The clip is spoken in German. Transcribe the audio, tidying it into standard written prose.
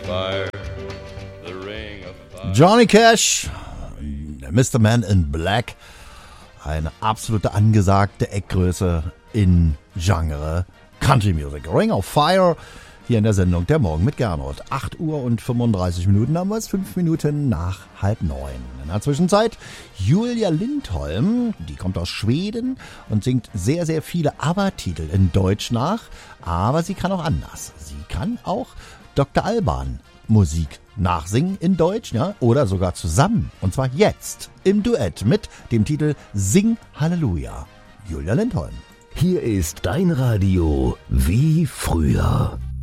fire, the ring of fire. Johnny Cash, Mr. Man in Black, eine absolute angesagte Eckgröße in Genre Country Music. Ring of Fire, hier in der Sendung Der Morgen mit Gernot. 8 Uhr und 35 Minuten haben wir es, 5 Minuten nach 8:30. In der Zwischenzeit Julia Lindholm, die kommt aus Schweden und singt sehr, sehr viele ABBA-Titel in Deutsch nach, aber sie kann auch anders. Sie kann auch Dr. Alban Musik nachsingen in Deutsch, ja, oder sogar zusammen. Und zwar jetzt im Duett mit dem Titel Sing Halleluja. Julia Lindholm. Hier ist dein Radio wie früher.